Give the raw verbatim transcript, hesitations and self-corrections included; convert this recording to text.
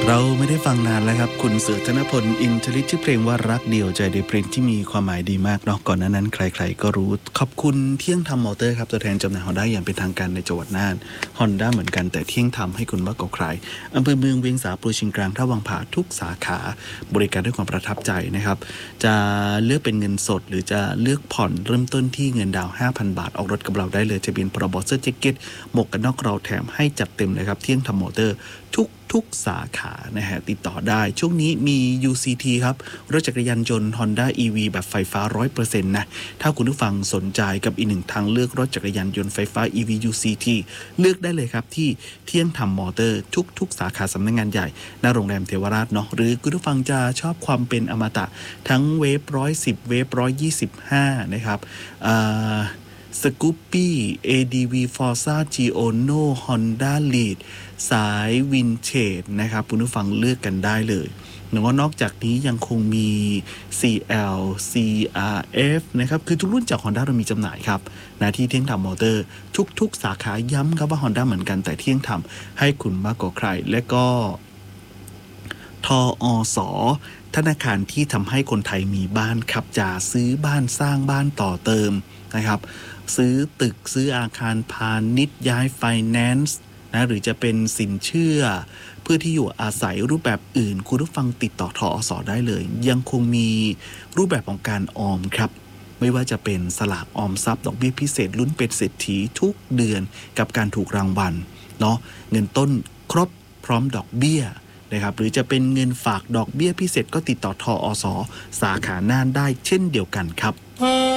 เราไม่ได้ฟังนานแล้วครับคุณเสือธนพลอินทริศชื่อเพลงว่ารักเดียวใจเดียวเพลงที่มีความหมายดีมากเนาะก่อนหน้านั้นใครๆก็รู้ขอบคุณเที่ยงธรรมมอเตอร์ครับตัวแทนจำหน่าย Honda อย่างเป็นทางการในจังหวัดน่าน Honda เหมือนกันแต่เที่ยงธรรมให้คุณมากกว่าใครอำเภอเมืองเวียงสาปูชิงกลางท่าวังผาทุกสาขาบริการด้วยความประทับใจนะครับจะเลือกเป็นเงินสดหรือจะเลือกผ่อนเริ่มต้นที่เงินดาวน์ ห้าพัน บาทออกรถกับเราได้เลยทะเบียนพรบเสื้อแจ็คเก็ตหมวกกันน็อกเราแถมให้จัดเต็มเลยครับเที่ยงธรรมมอเตอร์ทุกทุกสาขานะฮะติดต่อได้ช่วงนี้มี ยู ซี ที ครับรถจักรยานยนต์ Honda อี วี แบบไฟฟ้า ร้อยเปอร์เซ็นต์ นะถ้าคุณผู้ฟังสนใจกับอีกหนึ่งทางเลือกรถจักรยานยนต์ไฟฟ้า อี วี ยู ซี ที เลือกได้เลยครับที่เที่ยงธรรมมอเตอร์ทุกทุกสาขาสำนักงานใหญ่หน้าโรงแรมเทวราชเนาะหรือคุณผู้ฟังจะชอบความเป็นอมตะทั้งเวฟหนึ่งร้อยสิบเวฟหนึ่งร้อยยี่สิบห้านะครับอ่าสกูปปี้ เอ ดี วี Forza Giono Honda Lead สายวินเทจนะครับคุณผู้ฟังเลือกกันได้เลยหรือว่านอกจากนี้ยังคงมี ซี แอล ซี อาร์ เอฟ นะครับคือทุกรุ่นจาก Honda เรามีจำหน่ายครับหน้าที่เที่ยงธรรมมอเตอร์ทุกๆสาขาย้ำครับว่า Honda เหมือนกันแต่เที่ยงธรรมให้คุณมากกว่าใครและก็ทอ ส.ธนาคารที่ทำให้คนไทยมีบ้านครับจะซื้อบ้านสร้างบ้านต่อเติมนะครับซื้อตึกซื้ออาคารพาณิชย์ย้ายไฟแนนซ์นะหรือจะเป็นสินเชื่อเพื่อที่อยู่อาศัยรูปแบบอื่นคุณผู้ฟังติดต่อทอ ส.ได้เลยยังคงมีรูปแบบของการออมครับไม่ว่าจะเป็นสลากออมทรัพย์ดอกเบี้ยพิเศษลุ้นเป็นเศรษฐีทุกเดือนกับการถูกรางวัลเนาะเงินต้นครบพร้อมดอกเบี้ยนะครับหรือจะเป็นเงินฝากดอกเบี้ยพิเศษก็ติดต่อทอ ส.สาขาน่านได้เช่นเดียวกันครับ